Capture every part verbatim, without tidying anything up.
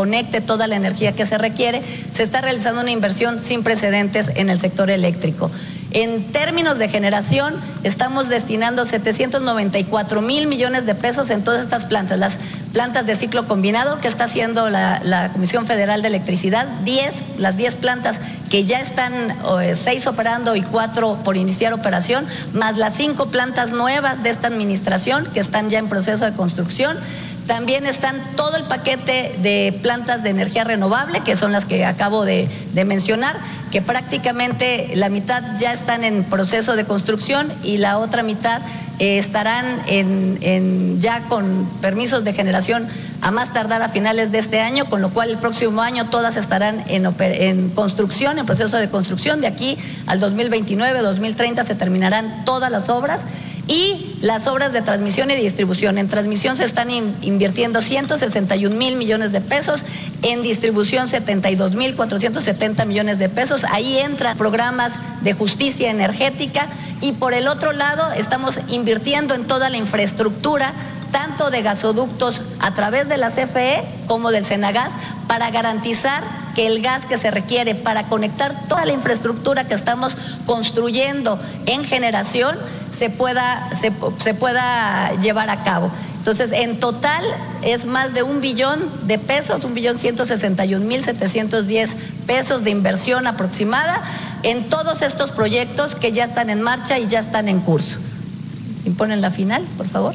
conecte toda la energía que se requiere, se está realizando una inversión sin precedentes en el sector eléctrico. En términos de generación, estamos destinando setecientos noventa y cuatro mil millones de pesos en todas estas plantas, las plantas de ciclo combinado que está haciendo la, la Comisión Federal de Electricidad, diez, las diez plantas que ya están, eh, seis operando y cuatro por iniciar operación, más las cinco plantas nuevas de esta administración que están ya en proceso de construcción. También están todo el paquete de plantas de energía renovable, que son las que acabo de, de mencionar, que prácticamente la mitad ya están en proceso de construcción y la otra mitad eh, estarán en, en ya con permisos de generación a más tardar a finales de este año, con lo cual el próximo año todas estarán en, en construcción, en proceso de construcción. De aquí al dos mil veintinueve, dos mil treinta se terminarán todas las obras. Y las obras de transmisión y distribución. En transmisión se están in, invirtiendo ciento sesenta y un mil millones de pesos, en distribución setenta y dos mil cuatrocientos setenta millones de pesos. Ahí entran programas de justicia energética y por el otro lado estamos invirtiendo en toda la infraestructura, tanto de gasoductos a través de la C F E como del Senagas, para garantizar que el gas que se requiere para conectar toda la infraestructura que estamos construyendo en generación se pueda, se, se pueda llevar a cabo. Entonces, en total es más de un billón de pesos, un billón ciento sesenta y un mil setecientos diez pesos de inversión aproximada en todos estos proyectos que ya están en marcha y ya están en curso. Si ponen la final, por favor.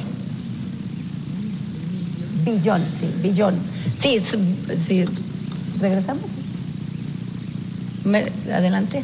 Billón, sí, billón. Sí, sí. ¿Regresamos? Me, adelante.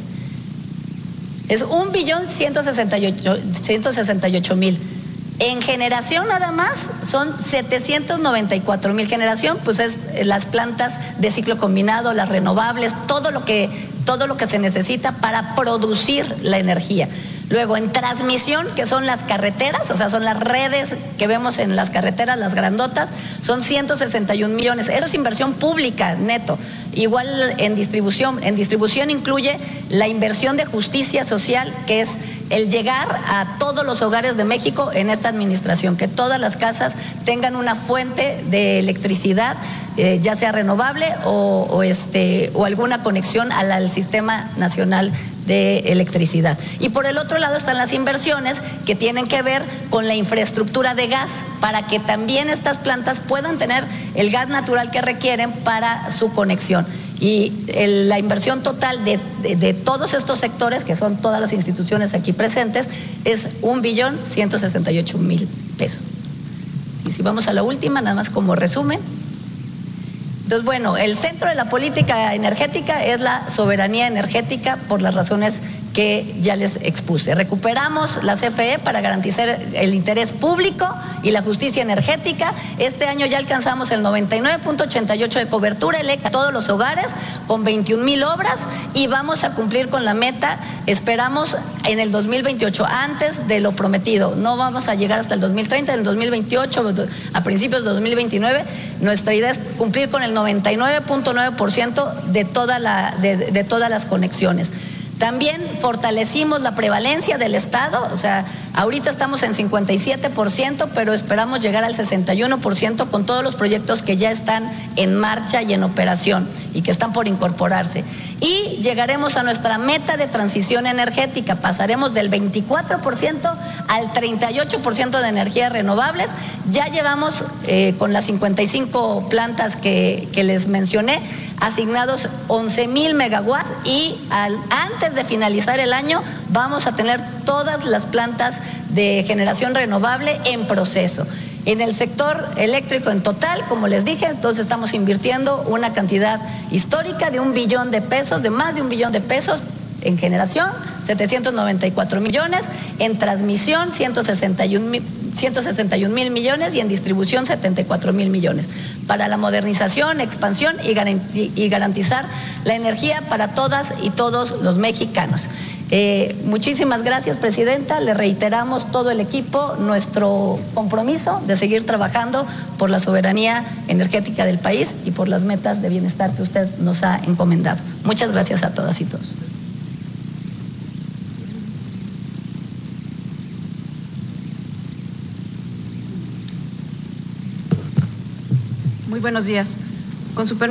Es un billón ciento sesenta y ocho, ciento sesenta y ocho mil. En generación nada más son setecientos noventa y cuatro mil. Generación, pues es las plantas de ciclo combinado, las renovables, todo lo que, todo lo que se necesita para producir la energía. Luego, en transmisión, que son las carreteras, o sea, son las redes que vemos en las carreteras, las grandotas, son ciento sesenta y un millones. Eso es inversión pública, neto. Igual en distribución. En distribución incluye la inversión de justicia social, que es el llegar a todos los hogares de México en esta administración, que todas las casas tengan una fuente de electricidad, eh, ya sea renovable o, o, este, o alguna conexión al, al Sistema Nacional de Electricidad. Y por el otro lado están las inversiones que tienen que ver con la infraestructura de gas, para que también estas plantas puedan tener el gas natural que requieren para su conexión. Y el, la inversión total de, de, de todos estos sectores, que son todas las instituciones aquí presentes, es un billón ciento sesenta y ocho mil pesos. Sí, si vamos a la última, nada más como resumen. Entonces, bueno, el centro de la política energética es la soberanía energética por las razones que ya les expuse. Recuperamos la C F E para garantizar el interés público y la justicia energética. Este año ya alcanzamos el noventa y nueve punto ochenta y ocho de cobertura eléctrica a todos los hogares con veintiún mil obras y vamos a cumplir con la meta, esperamos, en el dos mil veintiocho, antes de lo prometido. No vamos a llegar hasta el dos mil treinta, en el dos mil veintiocho, a principios de dos mil veintinueve, nuestra idea es cumplir con el noventa y nueve punto nueve por ciento de, toda la, de, de todas las conexiones. También fortalecimos la prevalencia del Estado, o sea, ahorita estamos en cincuenta y siete por ciento, pero esperamos llegar al sesenta y uno por ciento con todos los proyectos que ya están en marcha y en operación y que están por incorporarse. Y llegaremos a nuestra meta de transición energética, pasaremos del veinticuatro por ciento al treinta y ocho por ciento de energías renovables. Ya llevamos eh, con las cincuenta y cinco plantas que, que les mencioné, asignados once mil megawatts y al, antes de finalizar el año vamos a tener todas las plantas de generación renovable en proceso. En el sector eléctrico en total, como les dije, entonces estamos invirtiendo una cantidad histórica de un billón de pesos, de más de un billón de pesos en generación, setecientos noventa y cuatro millones, en transmisión ciento sesenta y un mil millones y en distribución setenta y cuatro mil millones para la modernización, expansión y garantizar la energía para todas y todos los mexicanos. Eh, muchísimas gracias, Presidenta. Le reiteramos todo el equipo nuestro compromiso de seguir trabajando por la soberanía energética del país y por las metas de bienestar que usted nos ha encomendado. Muchas gracias a todas y todos. Muy buenos días. Con su permiso.